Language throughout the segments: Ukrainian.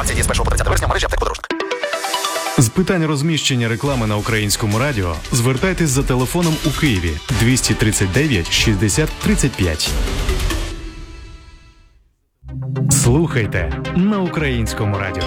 Акція діє з 1 по 30 вересня в мережі аптек «Подорожник». З питань розміщення реклами на Українському радіо звертайтесь за телефоном у Києві 239 60 35. Слухайте на Українському радіо.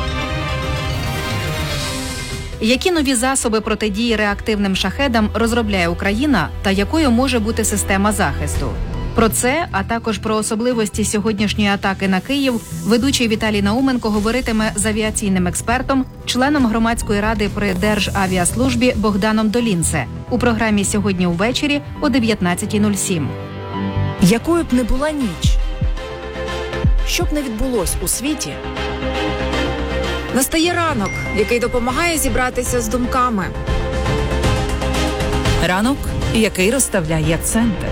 Які нові засоби протидії реактивним шахедам розробляє Україна та якою може бути система захисту? Про це, а також про особливості сьогоднішньої атаки на Київ, ведучий Віталій Науменко говоритиме з авіаційним експертом, членом громадської ради при Державіаслужбі Богданом Долінце у програмі «Сьогодні увечері» о 19:07. Якою б не була ніч, що б не відбулось у світі, настає ранок, який допомагає зібратися з думками. Ранок, який розставляє акценти.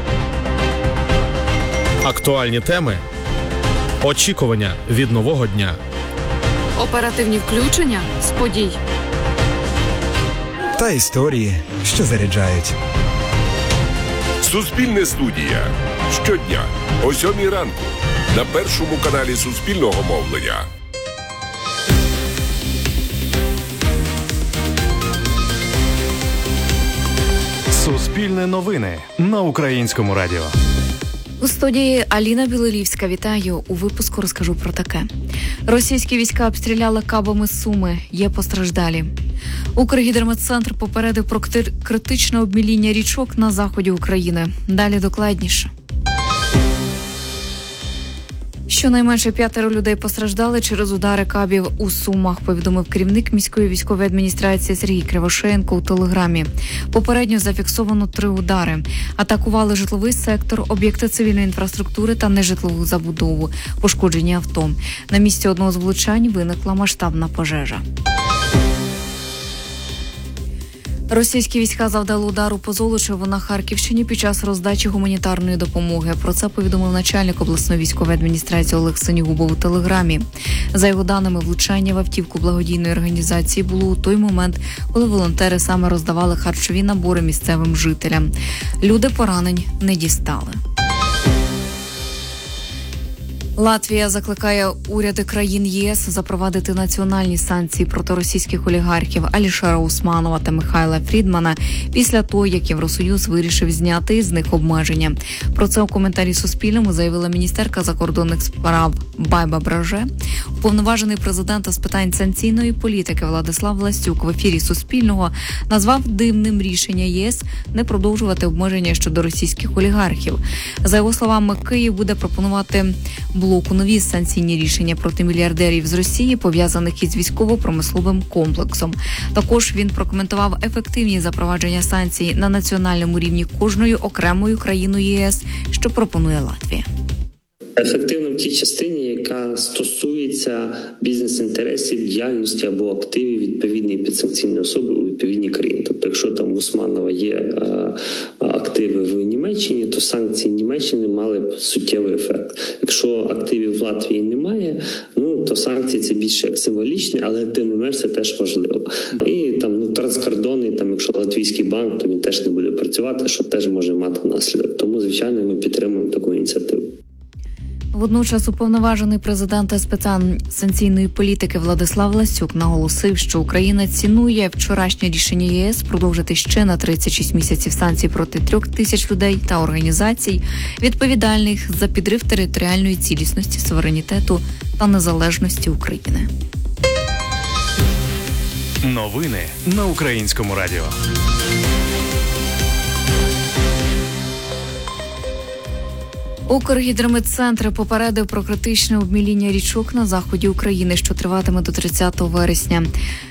Актуальні теми, очікування від нового дня. Оперативні включення з подій. Та історії, що заряджають. Суспільне студія. Щодня о 7:00 ранку на першому каналі Суспільного мовлення. Суспільне новини на Українському радіо. У студії Аліна Білолівська. Вітаю. У випуску розкажу про таке. Російські війська обстріляли кабами Суми. Є постраждалі. Укргідрометцентр попередив про критичне обміління річок на заході України. Далі докладніше. Щонайменше 5 людей постраждали через удари кабів у Сумах, повідомив керівник міської військової адміністрації Сергій Кривошеєнко у телеграмі. Попередньо зафіксовано 3 удари. Атакували житловий сектор, об'єкти цивільної інфраструктури та нежитлову забудову, пошкоджені авто. На місці одного з влучань виникла масштабна пожежа. Російські війська завдали удару по Золочеву на Харківщині під час роздачі гуманітарної допомоги. Про це повідомив начальник обласної військової адміністрації Олег Синігубов у телеграмі. За його даними, влучання в автівку благодійної організації було у той момент, коли волонтери саме роздавали харчові набори місцевим жителям. Люди поранень не дістали. Латвія закликає уряди країн ЄС запровадити національні санкції проти російських олігархів Алішера Усманова та Михайла Фрідмана після того, як Євросоюз вирішив зняти з них обмеження. Про це у коментарі Суспільному заявила міністерка закордонних справ Байба Браже. Уповноважений президента з питань санкційної політики Владислав Власюк в ефірі Суспільного назвав дивним рішення ЄС не продовжувати обмеження щодо російських олігархів. За його словами, Київ буде пропонувати блоку нові санкційні рішення проти мільярдерів з Росії, пов'язаних із військово-промисловим комплексом. Також він прокоментував ефективні запровадження санкцій на національному рівні кожною окремою країною ЄС, що пропонує Латвія. Ефективно в тій частині, яка стосується бізнес-інтересів, діяльності або активів відповідної підсанкційної особи у відповідній країні. Тобто, якщо там у Усманова є активи в Німеччині, то санкції Німеччини мали б суттєвий ефект. Якщо активів в Латвії немає, то санкції це більше як символічні, але тим не менш це теж важливо. І там транскордонний, якщо латвійський банк, то він теж не буде працювати, що теж може мати наслідок. Тому, звичайно, ми підтримуємо таку ініціативу. Водночас уповноважений президента з питань санкційної політики Владислав Власюк наголосив, що Україна цінує вчорашнє рішення ЄС продовжити ще на 36 місяців санкцій проти 3000 людей та організацій, відповідальних за підрив територіальної цілісності, суверенітету та незалежності України. Новини на Українському радіо. Укргідрометцентр попередив про критичне обміління річок на заході України, що триватиме до 30 вересня.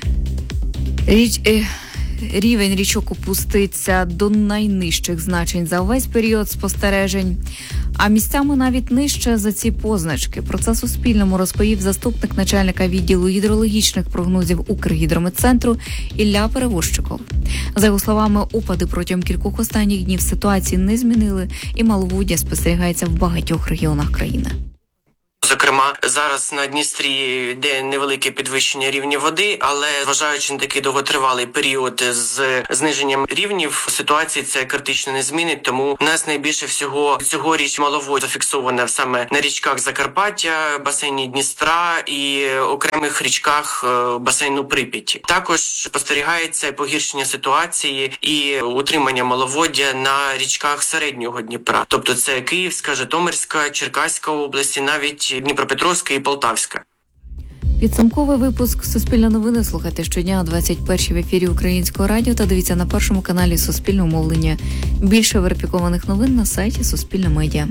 Рівень річок опуститься до найнижчих значень за увесь період спостережень, а місцями навіть нижче за ці позначки. Про це Суспільному розповів заступник начальника відділу гідрологічних прогнозів Укргідрометцентру Ілля Перевозчиков. За його словами, опади протягом кількох останніх днів ситуації не змінили, і маловоддя спостерігається в багатьох регіонах країни. Зокрема, зараз на Дністрі йде невелике підвищення рівня води, але зважаючи на такий довготривалий період з зниженням рівнів, ситуації це критично не змінить, тому у нас найбільше всього цьогоріч маловодь зафіксована саме на річках Закарпаття, басейні Дністра і окремих річках басейну Прип'яті. Також спостерігається погіршення ситуації і утримання маловоддя на річках середнього Дніпра. Тобто це Київська, Житомирська, Черкаська області, навіть Дніпропетровська і Полтавська. Підсумковий випуск «Суспільне новини» слухайте щодня о 21-й в ефірі Українського радіо та дивіться на першому каналі Суспільного мовлення. Більше верифікованих новин на сайті Суспільне медіа.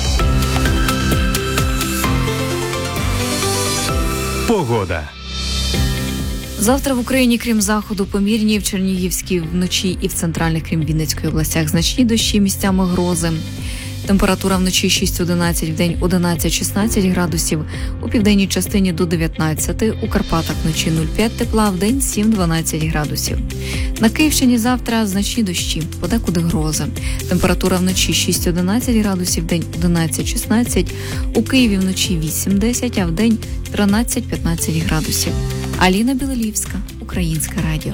Погода. Завтра в Україні, крім заходу, помірні, в Чернігівській вночі і в центральних, крім Вінницької областях, значні дощі, місцями грози. Температура вночі 6-11, вдень 11-16 градусів, у південній частині до 19, у Карпатах вночі 0,5 тепла, вдень 7-12 градусів. На Київщині завтра значні дощі, подекуди грози. Температура вночі 6-11 градусів, вдень 11-16, у Києві вночі 8-10, а вдень 13-15 градусів. Аліна Білолівська, Українське радіо.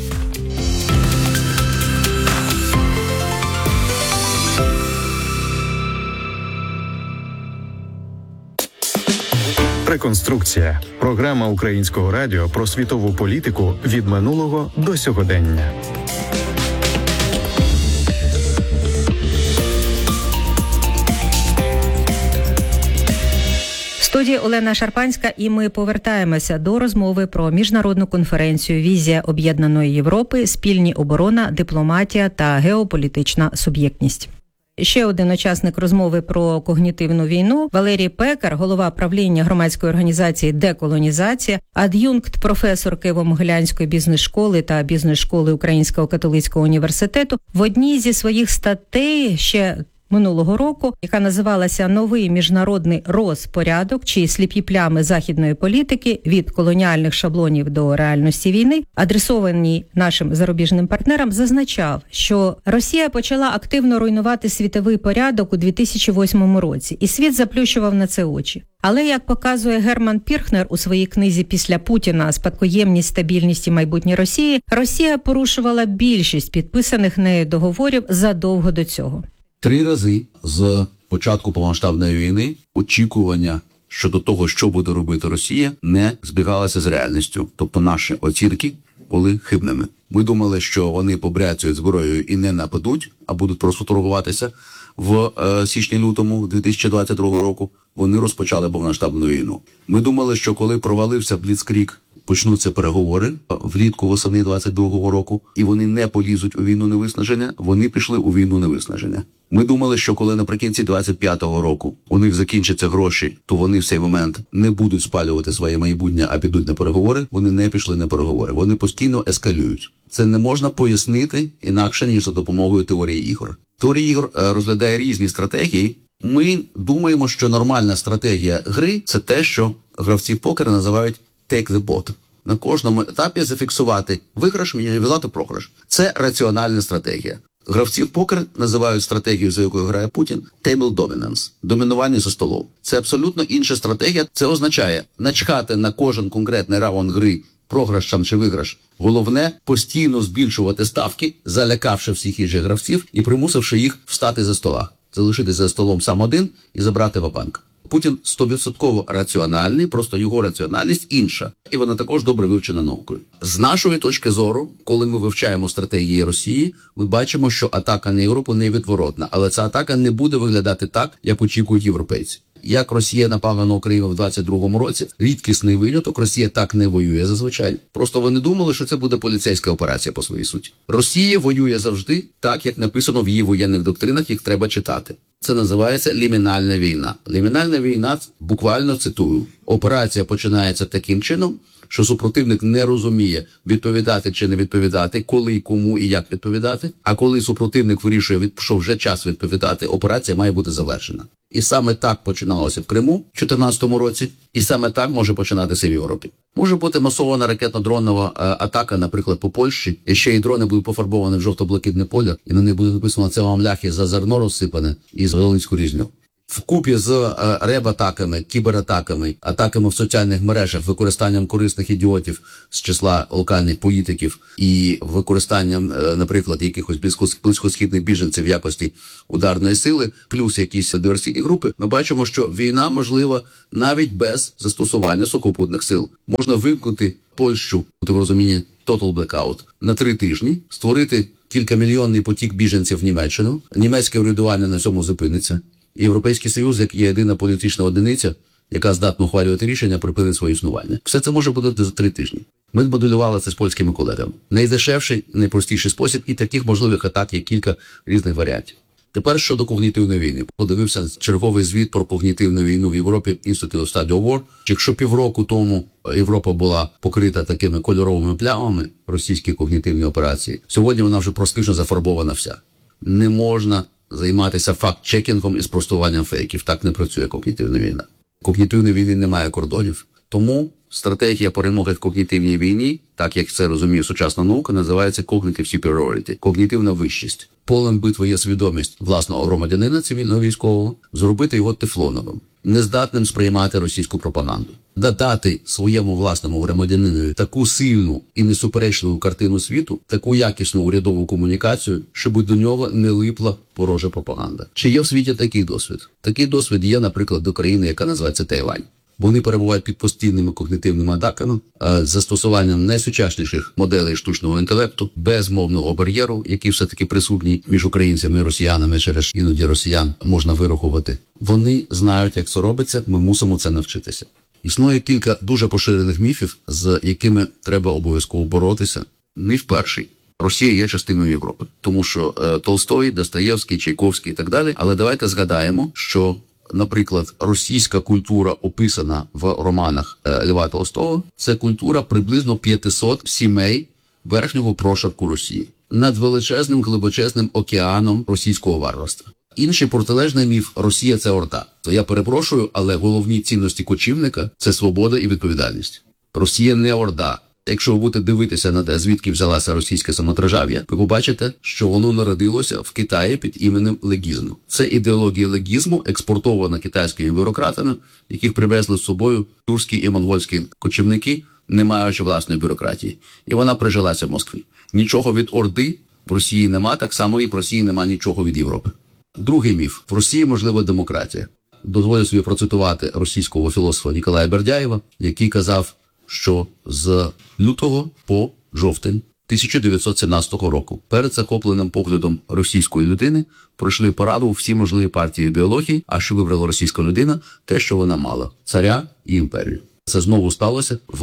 Реконструкція. Програма Українського радіо про світову політику від минулого до сьогодення. В студії Олена Шарпанська, і ми повертаємося до розмови про міжнародну конференцію «Візія об'єднаної Європи. Спільні оборона, дипломатія та геополітична суб'єктність». Ще один учасник розмови про когнітивну війну – Валерій Пекар, голова правління громадської організації «Деколонізація», ад'юнкт професор Києво-Могилянської бізнес-школи та бізнес-школи Українського католицького університету. В одній зі своїх статей ще минулого року, яка називалася «Новий міжнародний розпорядок чи сліпі плями західної політики від колоніальних шаблонів до реальності війни», адресованій нашим зарубіжним партнерам, зазначав, що Росія почала активно руйнувати світовий порядок у 2008 році, і світ заплющував на це очі. Але, як показує Герман Пірхнер у своїй книзі «Після Путіна. Спадкоємність, стабільність і майбутнє Росії», Росія порушувала більшість підписаних нею договорів задовго до цього. 3 рази з початку повномасштабної війни очікування щодо того, що буде робити Росія, не збігалося з реальністю. Тобто наші оцінки були хибними. Ми думали, що вони побряцюють зброєю і не нападуть, а будуть просто торгуватися. В січні-лютому 2022 року вони розпочали повномасштабну війну. Ми думали, що коли провалився Бліцкріг, почнуться переговори влітку восени 22-го року, і вони не полізуть у війну невиснаження, вони пішли у війну невиснаження. Ми думали, що коли наприкінці 25-го року у них закінчаться гроші, то вони в цей момент не будуть спалювати своє майбутнє, а підуть на переговори. Вони не пішли на переговори. Вони постійно ескалюють. Це не можна пояснити інакше, ніж за допомогою теорії ігор. Теорія ігор розглядає різні стратегії. Ми думаємо, що нормальна стратегія гри – це те, що гравці в покер називають take the pot. На кожному етапі зафіксувати виграш, мінімізувати програш. Це раціональна стратегія. Гравці в покер називають стратегію, за якою грає Путін, table dominance – домінування за столом. Це абсолютно інша стратегія. Це означає начхати на кожен конкретний раунд гри, програш там чи виграш. Головне – постійно збільшувати ставки, залякавши всіх інших гравців і примусивши їх встати за стола. Залишитися за столом сам один і забрати ва-банк. Путін 100% раціональний, просто його раціональність інша. І вона також добре вивчена наукою. З нашої точки зору, коли ми вивчаємо стратегії Росії, ми бачимо, що атака на Європу невідворотна. Але ця атака не буде виглядати так, як очікують європейці. Як Росія напала на Україну в 22-му році, рідкісний виняток, Росія так не воює зазвичай. Просто вони думали, що це буде поліцейська операція по своїй суті. Росія воює завжди так, як написано в її воєнних доктринах, їх треба читати. Це називається лімінальна війна. Лімінальна війна, буквально цитую, операція починається таким чином, що супротивник не розуміє, відповідати чи не відповідати, коли, кому і як відповідати. А коли супротивник вирішує, що вже час відповідати, операція має бути завершена. І саме так починалося в Криму в 2014 році, і саме так може починатися в Європі. Може бути масована ракетно-дронова атака, наприклад, по Польщі, і ще й дрони будуть пофарбовані в жовто-блакитне поле, і на них буде написано «це вам ляхи за зерно розсипане» і за волинську різню. Вкупі з реб-атаками, кібератаками, атаками в соціальних мережах, використанням корисних ідіотів з числа локальних політиків і використанням, наприклад, якихось близькосхідних біженців в якості ударної сили, плюс якісь диверсійні групи, ми бачимо, що війна можлива навіть без застосування сухопутних сил. Можна вимкнути Польщу, в розумінні total blackout, на 3 тижні, створити кількамільйонний потік біженців в Німеччину. Німецьке урядування на цьому зупиниться. Європейський Союз, як є єдина політична одиниця, яка здатна ухвалювати рішення, припинить своє існування. Все це може бути за 3 тижні. Ми змоделювали це з польськими колегами. Найдешевший, найпростіший спосіб, і таких можливих атак є кілька різних варіантів. Тепер щодо когнітивної війни. Подивився черговий звіт про когнітивну війну в Європі Institute of Study of War. Якщо півроку тому Європа була покрита такими кольоровими плямами, російські когнітивні операції, сьогодні вона вже практично зафарбована вся. Не можна займатися факт-чекінгом і спростуванням фейків. Так не працює когнітивна війна. Когнітивної війни немає кордонів. Тому стратегія перемоги в когнітивній війні, так як це розуміє сучасна наука, називається cognitive superiority – когнітивна вищість. Полем битви є свідомість власного громадянина цивільного військового, зробити його тефлоновим, нездатним сприймати російську пропаганду. Дати своєму власному громадянинові таку сильну і несуперечливу картину світу, таку якісну урядову комунікацію, щоб до нього не липла ворожа пропаганда. Чи є в світі такий досвід? Такий досвід є, наприклад, до країни, яка називається Тайвань. Вони перебувають під постійними когнітивними атаками, з застосуванням найсучасніших моделей штучного інтелекту, без мовного бар'єру, який все-таки присутній між українцями і росіянами, через іноді росіян можна вирахувати. Вони знають, як це робиться, ми мусимо це навчитися. Існує кілька дуже поширених міфів, з якими треба обов'язково боротися. Міф перший. Росія є частиною Європи. Тому що Толстой, Достоєвський, Чайковський і так далі. Але давайте згадаємо, що, наприклад, російська культура, описана в романах Льва Толстого, це культура приблизно 500 сімей верхнього прошарку Росії. Над величезним, глибочезним океаном російського варварства. Інший протилежний міф – Росія – це орда. То я перепрошую, але головні цінності кочівника – це свобода і відповідальність. Росія не орда. Якщо ви будете дивитися на те, звідки взялася російське самодержав'я, ви побачите, що воно народилося в Китаї під іменем легізму. Це ідеологія легізму, експортована китайськими бюрократами, яких привезли з собою турські і монгольські кочівники, не маючи власної бюрократії. І вона прижилася в Москві. Нічого від орди в Росії нема, так само і в Росії нема нічого від Європи. Другий міф. В Росії можлива демократія. Дозволю собі процитувати російського філософа Ніколая Бердяєва, який казав, що з лютого по жовтень 1917 року перед захопленим поглядом російської людини пройшли параду всі можливі партії ідеології, а що вибрала російська людина – те, що вона мала – царя і імперію. Це знову сталося в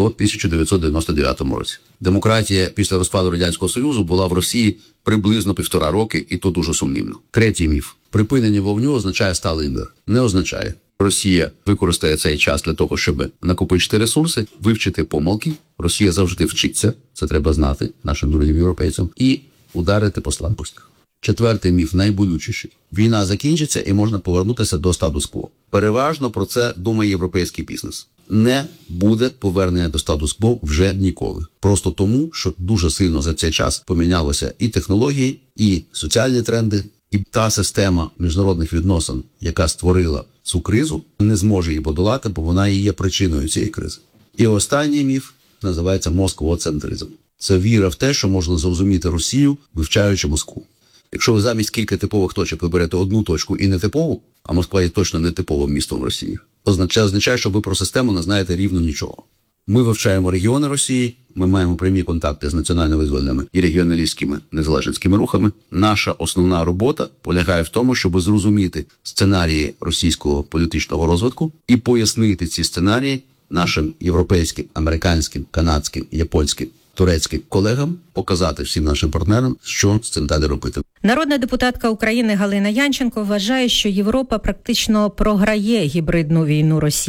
1999 році. Демократія після розпаду Радянського Союзу була в Росії приблизно 1,5 роки, і то дуже сумнівно. Третій міф. Припинення вогню означає сталий мир. Не означає. Росія використає цей час для того, щоб накопичити ресурси, вивчити помилки. Росія завжди вчиться, це треба знати нашим другим європейцям, і ударити по слабкостях. Четвертий міф, найболючіший. Війна закінчиться і можна повернутися до статус-кво. Переважно про це думає європейський бізнес. Не буде повернення до статус-кво вже ніколи. Просто тому, що дуже сильно за цей час помінялися і технології, і соціальні тренди, і та система міжнародних відносин, яка створила цю кризу, не зможе її подолати, бо вона і є причиною цієї кризи. І останній міф називається москвоцентризм. Це віра в те, що можна зрозуміти Росію, вивчаючи Москву. Якщо ви замість кілька типових точок виберете одну точку і не типову, а Москва є точно не типовим містом Росії, означає, що ви про систему не знаєте рівно нічого. Ми вивчаємо регіони Росії, ми маємо прямі контакти з національно-визвольними і регіоналістськими незалежницькими рухами. Наша основна робота полягає в тому, щоб зрозуміти сценарії російського політичного розвитку і пояснити ці сценарії нашим європейським, американським, канадським, японським, турецьким колегам, показати всім нашим партнерам, що з цим далі робити. Народна депутатка України Галина Янченко вважає, що Європа практично програє гібридну війну Росії.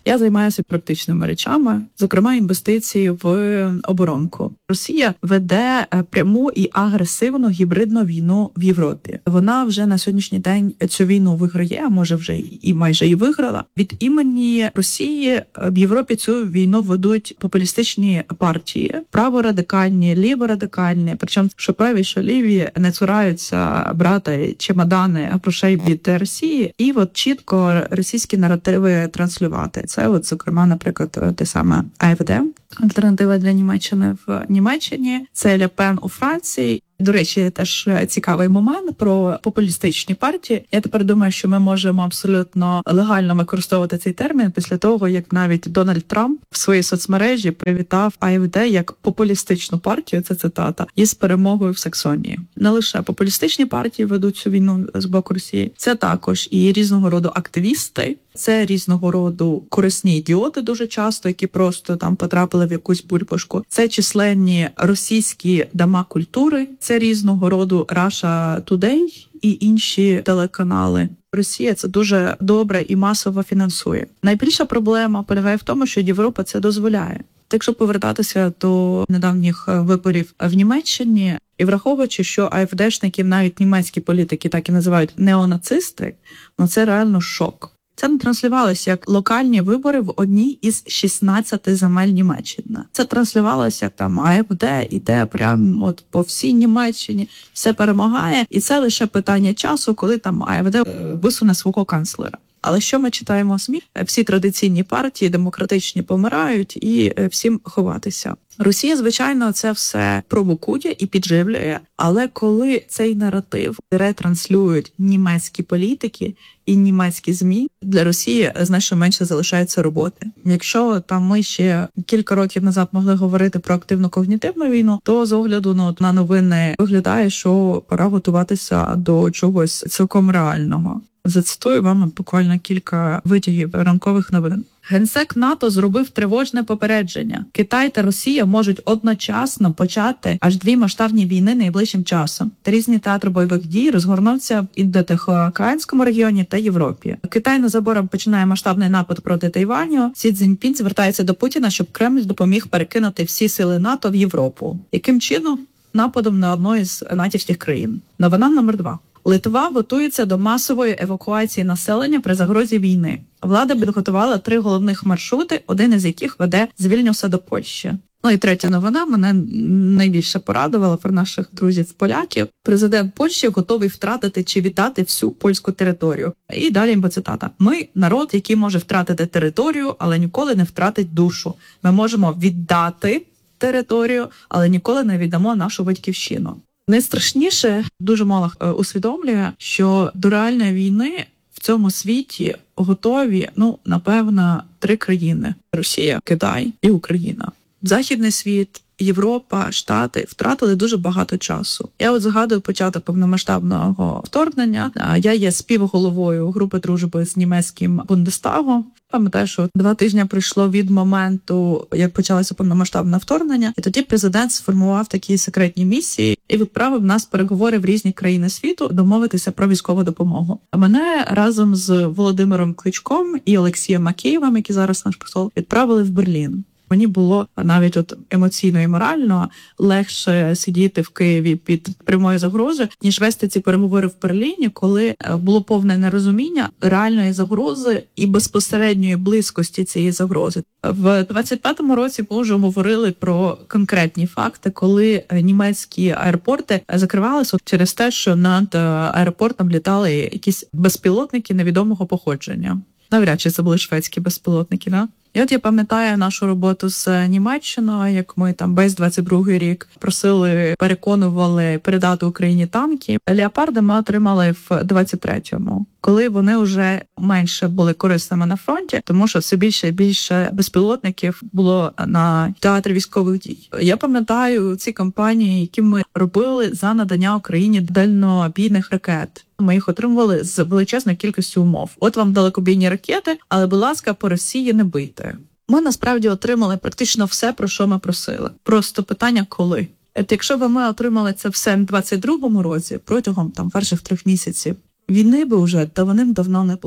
Я займаюся практичними речами, зокрема інвестиції в оборонку. Росія веде пряму і агресивну гібридну війну в Європі. Вона вже на сьогоднішній день цю війну виграє, а може вже і майже і виграла. Від імені Росії в Європі цю війну ведуть популістичні партії, праворадикальні, ліворадикальні, причому що праві, що ліві не цураються брати чемодани грошей від Росії і от чітко російські наративи транслювати. Це от, зокрема, наприклад, те саме АФД, альтернатива для Німеччини в Німеччині, це Ле Пен у Франції. До речі, теж цікавий момент про популістичні партії. Я тепер думаю, що ми можемо абсолютно легально використовувати цей термін після того, як навіть Дональд Трамп в своїй соцмережі привітав АФД як популістичну партію, це цитата, із перемогою в Саксонії. Не лише популістичні партії ведуть цю війну з боку Росії, це також і різного роду активісти, це різного роду корисні ідіоти дуже часто, які просто там потрапили в якусь бульбашку. Це численні російські дома культури, це різного роду Russia Today і інші телеканали. Росія це дуже добре і масово фінансує. Найбільша проблема полягає в тому, що Європа це дозволяє. Якщо повертатися до недавніх виборів в Німеччині, і враховуючи, що АФДшників навіть німецькі політики так і називають неонацисти, ну це реально шок. Це не транслювалося як локальні вибори в одній із 16 земель Німеччини. Це транслювалося як там АФД іде прямо от по всій Німеччині, все перемагає. І це лише питання часу, коли там АФД висуне свого канцлера. Але що ми читаємо в СМІ? Всі традиційні партії демократичні помирають і всім ховатися. Росія, звичайно, це все провокує і підживлює, але коли цей наратив ретранслюють німецькі політики і німецькі ЗМІ, для Росії значно менше залишається роботи. Якщо там ми ще кілька років назад могли говорити про активну когнітивну війну, то з огляду на новини виглядає, що пора готуватися до чогось цілком реального. Зацитую вам буквально кілька витягів ранкових новин. Генсек НАТО зробив тривожне попередження. Китай та Росія можуть одночасно почати аж 2 масштабні війни найближчим часом. Різні театри бойових дій розгорнуться в Індотихоокеанському регіоні та Європі. Китай незабаром починає масштабний напад проти Тайваню. Сі Цзіньпін звертається до Путіна, щоб Кремль допоміг перекинути всі сили НАТО в Європу. Яким чином? Нападом на одну із натівських країн. Новина номер 2. Литва готується до масової евакуації населення при загрозі війни. Влада підготувала 3 головних маршрути, один із яких веде з Вільнюса до Польщі. Ну і третя новина мене найбільше порадувала про наших друзів-поляків. Президент Польщі готовий втратити чи віддати всю польську територію. І далі цитата. Ми – народ, який може втратити територію, але ніколи не втратить душу. Ми можемо віддати територію, але ніколи не віддамо нашу батьківщину. Найстрашніше, дуже мало усвідомлює, що до реальної війни в цьому світі готові, напевно, 3 країни – Росія, Китай і Україна. Західний світ, Європа, Штати втратили дуже багато часу. Я от згадую початок повномасштабного вторгнення. Я є співголовою групи дружби з німецьким Бундестагом. Пам'ятаю, що 2 тижні пройшло від моменту, як почалося повномасштабне вторгнення, і тоді президент сформував такі секретні місії і відправив нас переговори в різні країни світу домовитися про військову допомогу. А мене разом з Володимиром Кличком і Олексієм Макеєвим, який зараз наш посол, відправили в Берлін. Мені було навіть емоційно і морально легше сидіти в Києві під прямою загрозою, ніж вести ці переговори в Берліні, коли було повне нерозуміння реальної загрози і безпосередньої близькості цієї загрози. В 25-му році ми вже говорили про конкретні факти, коли німецькі аеропорти закривалися через те, що над аеропортом літали якісь безпілотники невідомого походження. Навряд чи це були шведські безпілотники, да? І от я пам'ятаю нашу роботу з Німеччиною, як ми там весь 22-й рік просили, переконували передати Україні танки. Леопарди ми отримали в 23-му, коли вони вже менше були корисними на фронті, тому що все більше і більше безпілотників було на театрі військових дій. Я пам'ятаю ці кампанії, які ми робили за надання Україні дальнобійних ракет. Ми їх отримували з величезною кількістю умов. От вам далекобійні ракети, але, будь ласка, по Росії не бийте. Ми насправді отримали практично все, про що ми просили. Просто питання – коли? Якщо б ми отримали це все в 22-му році, протягом перших 3 місяців, війни би вже давним-давно не було.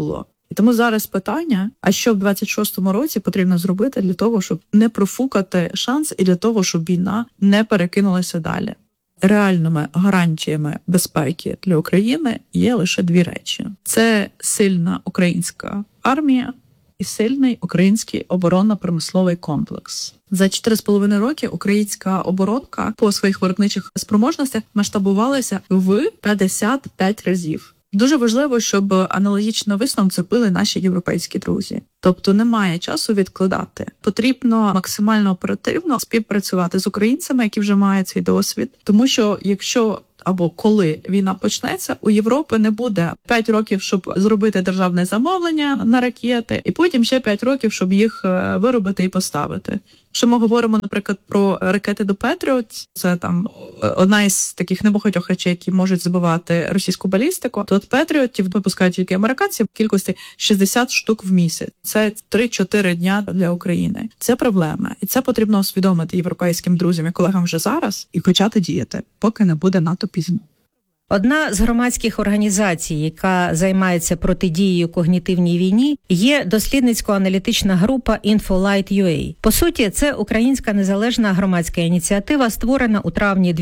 І тому зараз питання, а що в 26-му році потрібно зробити для того, щоб не профукати шанс і для того, щоб війна не перекинулася далі. Реальними гарантіями безпеки для України є лише дві речі. Це сильна українська армія і сильний український оборонно-промисловий комплекс. За 4,5 роки українська оборонка по своїх виробничих спроможностях масштабувалася в 55 разів. Дуже важливо, щоб аналогічно висновок зробили наші європейські друзі. Тобто немає часу відкладати. Потрібно максимально оперативно співпрацювати з українцями, які вже мають свій досвід. Тому що якщо або коли війна почнеться, у Європи не буде 5 років, щоб зробити державне замовлення на ракети, і потім ще 5 років, щоб їх виробити і поставити. Що ми говоримо, наприклад, про ракети до Петріот, це там одна із таких небагатьох речей, які можуть збивати російську балістику, то от Петріотів випускають тільки американці в кількості 60 штук в місяць. Це 3-4 дня для України. Це проблема. І це потрібно усвідомити європейським друзям і колегам вже зараз і почати діяти, поки не буде надто пізно. Одна з громадських організацій, яка займається протидією когнітивній війні, є дослідницько-аналітична група InfoLight.ua. По суті, це українська незалежна громадська ініціатива, створена у травні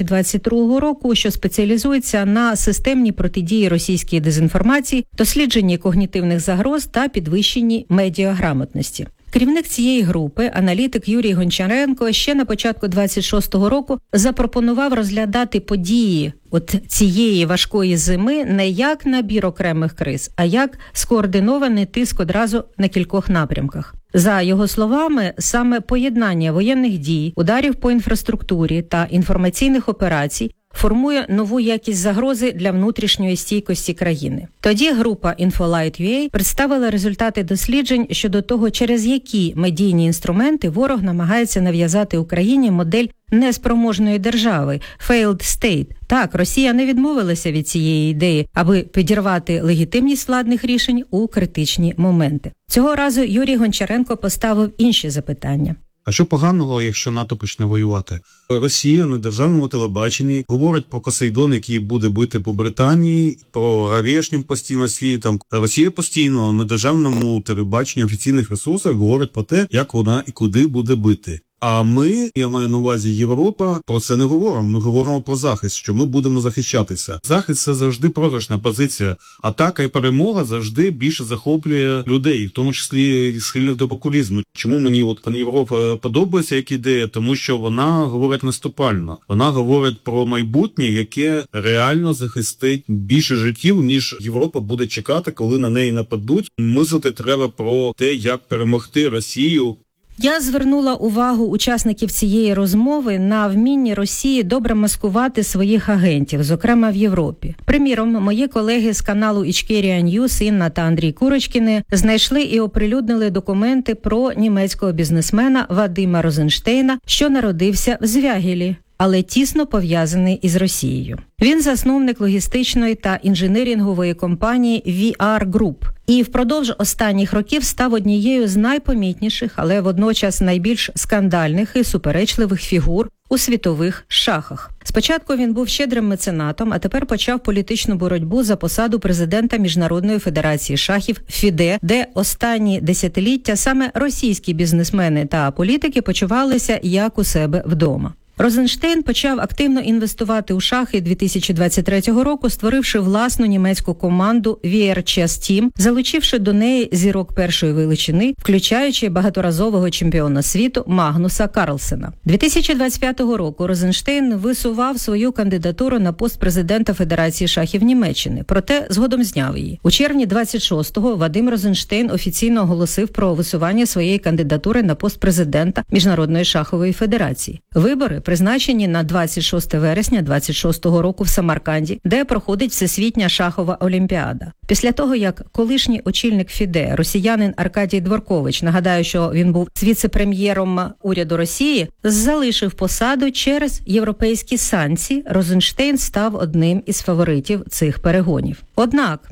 2022 року, що спеціалізується на системній протидії російській дезінформації, дослідженні когнітивних загроз та підвищенні медіаграмотності. Керівник цієї групи, аналітик Юрій Гончаренко, ще на початку 26-го року запропонував розглядати події от цієї важкої зими не як набір окремих криз, а як скоординований тиск одразу на кількох напрямках. За його словами, саме поєднання воєнних дій, ударів по інфраструктурі та інформаційних операцій формує нову якість загрози для внутрішньої стійкості країни. Тоді група InfoLight.ua представила результати досліджень щодо того, через які медійні інструменти ворог намагається нав'язати Україні модель неспроможної держави – failed state. Так, Росія не відмовилася від цієї ідеї, аби підірвати легітимність владних рішень у критичні моменти. Цього разу Юрій Гончаренко поставив інші запитання. А що поганого, якщо НАТО почне воювати? Росія на державному телебаченні говорить про Посейдон, який буде бити по Британії, про Гавєшнім постійно світом. Росія постійно на державному телебаченні офіційних ресурсах говорить про те, як вона і куди буде бити. А ми, я маю на увазі Європа, про це не говоримо. Ми говоримо про захист, що ми будемо захищатися. Захист – це завжди програшна позиція. Атака і перемога завжди більше захоплює людей, в тому числі схильних до популізму. Чому мені от пан Європа подобається як ідея? Тому що вона говорить наступально. Вона говорить про майбутнє, яке реально захистить більше життів, ніж Європа буде чекати, коли на неї нападуть. Мислити треба про те, як перемогти Росію. Я звернула увагу учасників цієї розмови на вмінні Росії добре маскувати своїх агентів, зокрема в Європі. Приміром, мої колеги з каналу Ічкерія Ньюс, Інна та Андрій Курочкіни, знайшли і оприлюднили документи про німецького бізнесмена Вадима Розенштейна, що народився в Звягелі, але тісно пов'язаний із Росією. Він засновник логістичної та інженерингової компанії VR Group і впродовж останніх років став однією з найпомітніших, але водночас найбільш скандальних і суперечливих фігур у світових шахах. Спочатку він був щедрим меценатом, а тепер почав політичну боротьбу за посаду президента Міжнародної федерації шахів ФІДЕ, де останні десятиліття саме російські бізнесмени та політики почувалися як у себе вдома. Розенштейн почав активно інвестувати у шахи 2023 року, створивши власну німецьку команду VR Chess Team, залучивши до неї зірок першої величини, включаючи багаторазового чемпіона світу Магнуса Карлсена. 2025 року Розенштейн висував свою кандидатуру на пост президента Федерації шахів Німеччини, проте згодом зняв її. У червні 26-го Вадим Розенштейн офіційно оголосив про висування своєї кандидатури на пост президента Міжнародної шахової федерації. Вибори призначені на 26 вересня 26-го року в Самарканді, де проходить Всесвітня шахова олімпіада. Після того, як колишній очільник ФІДЕ, росіянин Аркадій Дворкович, нагадаю, що він був віце-прем'єром уряду Росії, залишив посаду через європейські санкції, Розенштейн став одним із фаворитів цих перегонів. Однак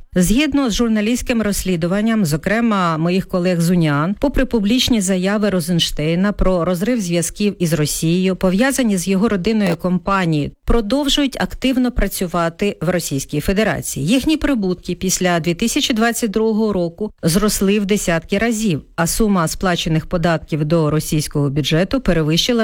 Згідно з журналістським розслідуванням, зокрема моїх колег з УНІАН, попри публічні заяви Розенштейна про розрив зв'язків із Росією, пов'язані з його родиною компанії, продовжують активно працювати в Російській Федерації. Їхні прибутки після 2022 року зросли в десятки разів, а сума сплачених податків до російського бюджету перевищила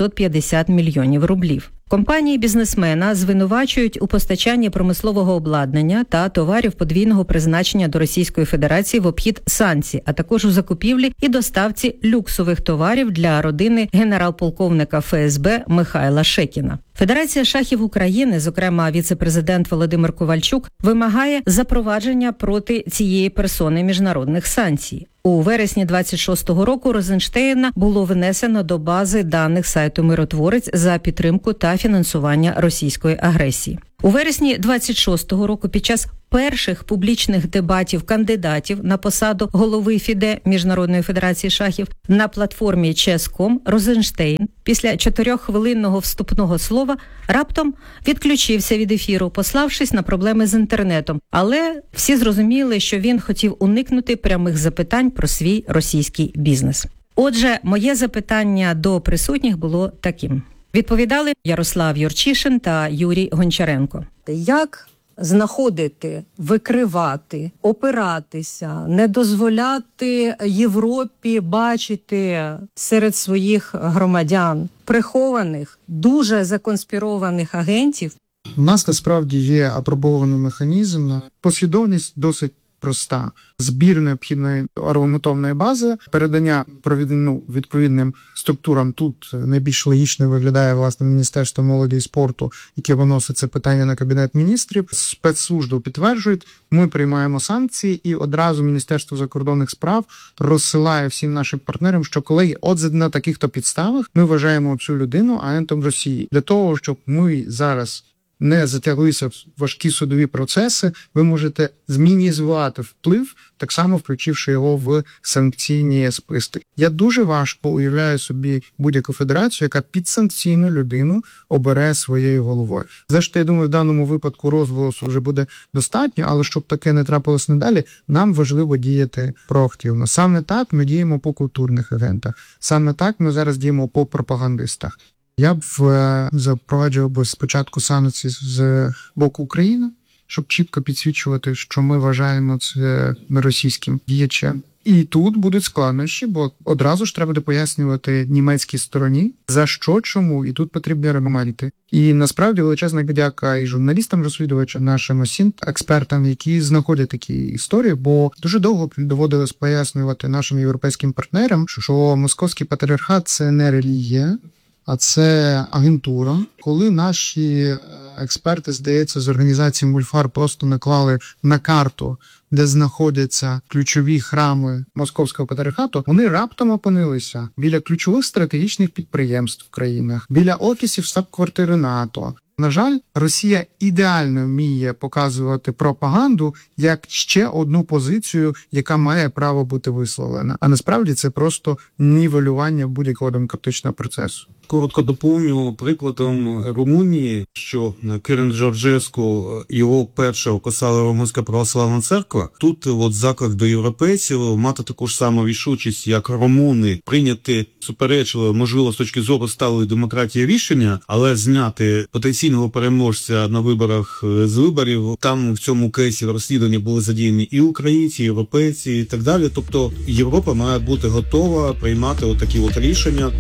950 мільйонів рублів. Компанії бізнесмена звинувачують у постачанні промислового обладнання та товарів подвійного призначення до Російської Федерації в обхід санкцій, а також у закупівлі і доставці люксових товарів для родини генерал-полковника ФСБ Михайла Шекіна. Федерація шахів України, зокрема віце-президент Володимир Ковальчук, вимагає запровадження проти цієї персони міжнародних санкцій. У вересні 26-го року Розенштейна було внесено до бази даних сайту «Миротворець» за підтримку та фінансування російської агресії. У вересні 26-го року під час перших публічних дебатів кандидатів на посаду голови ФІДЕ Міжнародної Федерації шахів на платформі Chess.com Розенштейн після 4-хвилинного вступного слова раптом відключився від ефіру, пославшись на проблеми з інтернетом. Але всі зрозуміли, що він хотів уникнути прямих запитань про свій російський бізнес. Отже, моє запитання до присутніх було таким. Відповідали Ярослав Юрчишин та Юрій Гончаренко. Як знаходити, викривати, опиратися, не дозволяти Європі бачити серед своїх громадян прихованих, дуже законспірованих агентів? У нас насправді є апробований механізм. Послідовність досить проста. Збір необхідної аргументовної бази, передання відповідним структурам. Тут найбільш логічно виглядає, власне, Міністерство молоді і спорту, яке виносить це питання на Кабінет міністрів. Спецслужби підтверджують, ми приймаємо санкції, і одразу Міністерство закордонних справ розсилає всім нашим партнерам, що, колеги, от на таких-то підставах ми вважаємо цю людину агентом Росії. Для того, щоб ми зараз не затяглися в важкі судові процеси, ви можете змінізувати вплив, так само включивши його в санкційні списки. Я дуже важко уявляю собі будь-яку федерацію, яка підсанкційну людину обере своєю головою. Зрештою, я думаю, в даному випадку розголосу вже буде достатньо, але щоб таке не трапилось надалі, нам важливо діяти проактивно. Саме так ми діємо по культурних агентах. Саме так ми зараз діємо по пропагандистах. Я б запроваджував спочатку санкції з боку України, щоб чітко підсвічувати, що ми вважаємо це російським діячем. І тут будуть складнощі, бо одразу ж треба буде пояснювати німецькій стороні, за що, чому, і тут потрібні аргументи. І насправді величезна дяка і журналістам-розслідувачам, нашим експертам, які знаходять такі історії, бо дуже довго доводилось пояснювати нашим європейським партнерам, що московський патріархат – це не релігія, а це агентура. Коли наші експерти, здається, з організації Мульфар просто наклали на карту, де знаходяться ключові храми московського патріархату, вони раптом опинилися біля ключових стратегічних підприємств в країнах, біля офісів штаб-квартири НАТО. На жаль, Росія ідеально вміє показувати пропаганду як ще одну позицію, яка має право бути висловлена. А насправді це просто нівелювання будь-якого демократичного процесу. Коротко доповню прикладом Румунії, що Кирин Джорджеску, його першого косала Румунська православна церква. Тут заклик до європейців мати таку ж саму рішучість, як румуни, прийняти суперечливе, можливо, з точки зору сталої демократії рішення, але зняти потенційного переможця на виборах з виборів. Там в цьому кейсі розслідування були задіяні і українці, і європейці, і так далі. Тобто Європа має бути готова приймати такі рішення.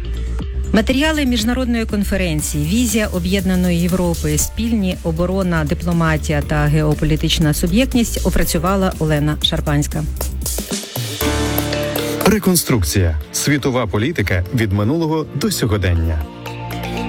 Матеріали міжнародної конференції «Візія об'єднаної Європи. Спільні оборона, дипломатія та геополітична суб'єктність» опрацювала Олена Шарпанська. Реконструкція. Світова політика від минулого до сьогодення.